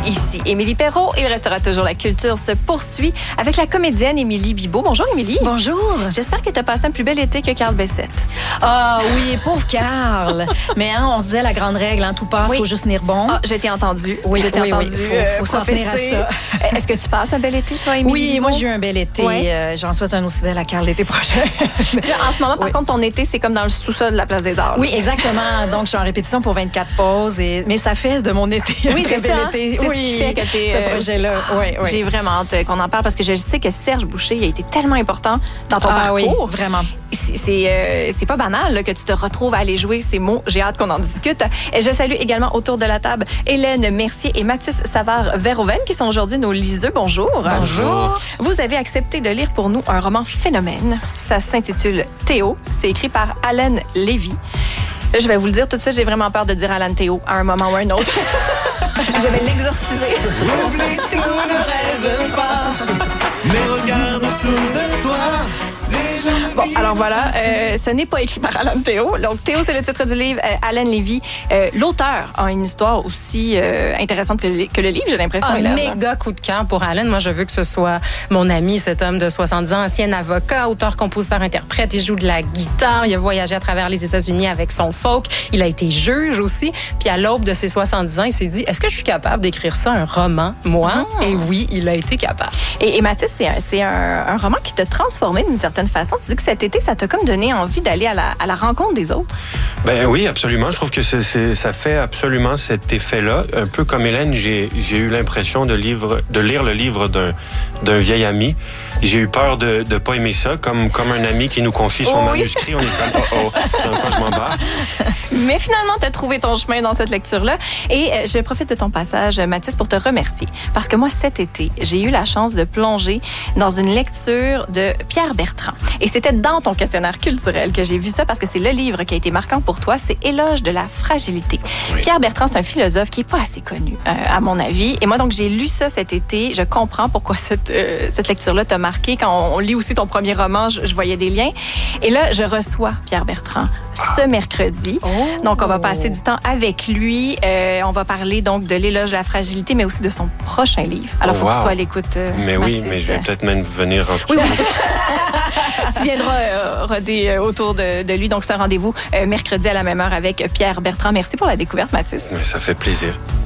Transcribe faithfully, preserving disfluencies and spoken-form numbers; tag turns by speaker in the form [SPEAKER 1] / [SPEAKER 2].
[SPEAKER 1] Ici Émilie Perrault. Il restera toujours la culture se poursuit avec la comédienne Émilie Bibeau. Bonjour Émilie.
[SPEAKER 2] Bonjour.
[SPEAKER 1] J'espère que tu as passé un plus bel été que Carl Bessette.
[SPEAKER 2] Ah oui, pauvre Carl. Mais hein, on se disait la grande règle, hein, tout passe,
[SPEAKER 1] oui.
[SPEAKER 2] faut juste tenir bon.
[SPEAKER 1] Ah, je t'ai entendu.
[SPEAKER 2] Oui,
[SPEAKER 1] je t'ai
[SPEAKER 2] oui,
[SPEAKER 1] entendu.
[SPEAKER 2] oui. Faut, faut s'en tenir à ça.
[SPEAKER 1] Est-ce que tu passes un bel été, toi, Émilie?
[SPEAKER 2] Oui,
[SPEAKER 1] Bibeau?
[SPEAKER 2] moi j'ai eu un bel été.
[SPEAKER 1] Oui.
[SPEAKER 2] Euh, j'en souhaite un aussi bel à Carl l'été prochain.
[SPEAKER 1] Là, en ce moment, par
[SPEAKER 2] oui.
[SPEAKER 1] contre, ton été, c'est comme dans le sous-sol de la Place des Arts.
[SPEAKER 2] Oui, exactement. Donc, je suis en répétition pour vingt-quatre pauses. Et... Mais ça fait de mon été
[SPEAKER 1] oui,
[SPEAKER 2] un très
[SPEAKER 1] c'est
[SPEAKER 2] bel
[SPEAKER 1] ça.
[SPEAKER 2] été.
[SPEAKER 1] C'est
[SPEAKER 2] oui,
[SPEAKER 1] ce qui fait que t'es...
[SPEAKER 2] ce
[SPEAKER 1] euh,
[SPEAKER 2] projet-là. Oui, oui.
[SPEAKER 1] J'ai vraiment hâte qu'on en parle parce que je sais que Serge Boucher a été tellement important dans ton
[SPEAKER 2] ah,
[SPEAKER 1] parcours.
[SPEAKER 2] Oui, vraiment.
[SPEAKER 1] C'est, c'est, euh, c'est pas banal là, que tu te retrouves à aller jouer ces mots. J'ai hâte qu'on en discute. Et je salue également autour de la table Hélène Mercier et Mathis Savard-Verhoeven qui sont aujourd'hui nos liseux. Bonjour.
[SPEAKER 2] Bonjour.
[SPEAKER 1] Vous avez accepté de lire pour nous un roman phénomène. Ça s'intitule Théo. C'est écrit par Alan Lévy. Là, je vais vous le dire tout de suite, j'ai vraiment peur de dire Alan Théo à un moment ou à un autre. Je vais l'exorciser.
[SPEAKER 3] Oublie tout, ne rêve pas, mais regarde autour de toi.
[SPEAKER 1] Bon, alors voilà, euh, ce n'est pas écrit par Alan Théo. Donc, Théo, c'est le titre du livre. Euh, Alan Lévy, euh, l'auteur, a une histoire aussi euh, intéressante que le, que le livre, j'ai l'impression.
[SPEAKER 4] Un
[SPEAKER 1] Hélène.
[SPEAKER 4] méga coup de cœur pour Alan. Moi, je veux que ce soit mon ami, cet homme de soixante-dix ans, ancien avocat, auteur, compositeur, interprète. Il joue de la guitare. Il a voyagé à travers les États-Unis avec son folk. Il a été juge aussi. Puis à l'aube de ses soixante-dix ans, il s'est dit, est-ce que je suis capable d'écrire ça, un roman, moi?
[SPEAKER 1] Ah.
[SPEAKER 4] Et oui, il a été capable.
[SPEAKER 1] Et, et Mathis, c'est, un, c'est un, un roman qui t'a transformé d'une certaine façon. Tu dis que cet été, ça t'a comme donné envie d'aller à la, à la rencontre des autres.
[SPEAKER 5] Ben oui, absolument. Je trouve que c'est, c'est, ça fait absolument cet effet-là. Un peu comme Hélène, j'ai, j'ai eu l'impression de, livre, de lire le livre d'un, d'un vieil ami. J'ai eu peur de ne pas aimer ça, comme, comme un ami qui nous confie son
[SPEAKER 1] oui.
[SPEAKER 5] manuscrit. On est comme, oh oh, dans quoi je m'embarque.
[SPEAKER 1] Mais finalement, tu as trouvé ton chemin dans cette lecture-là. Et euh, je profite de ton passage, Mathis, pour te remercier. Parce que moi, cet été, j'ai eu la chance de plonger dans une lecture de Pierre Bertrand. Et c'était dans ton questionnaire culturel que j'ai vu ça, parce que c'est le livre qui a été marquant pour toi. C'est Éloge de la fragilité. Oui. Pierre Bertrand, c'est un philosophe qui n'est pas assez connu, euh, à mon avis. Et moi, donc, j'ai lu ça cet été. Je comprends pourquoi cette, euh, cette lecture-là t'a marqué. Quand on, on lit aussi ton premier roman, je, je voyais des liens. Et là, je reçois Pierre Bertrand ce mercredi. Oh. Donc, on va passer du temps avec lui. Euh, on va parler donc de l'éloge de la fragilité, mais aussi de son prochain livre. Alors, il
[SPEAKER 5] oh,
[SPEAKER 1] faut
[SPEAKER 5] wow.
[SPEAKER 1] que tu sois à l'écoute, euh,
[SPEAKER 5] Mais
[SPEAKER 1] Mathis.
[SPEAKER 5] oui, mais je vais peut-être même venir en studio.
[SPEAKER 1] Oui, oui. Tu viendras euh, roder euh, autour de, de lui. Donc, c'est un rendez-vous euh, mercredi à la même heure avec Pierre Bertrand. Merci pour la découverte, Mathis.
[SPEAKER 5] Ça fait plaisir.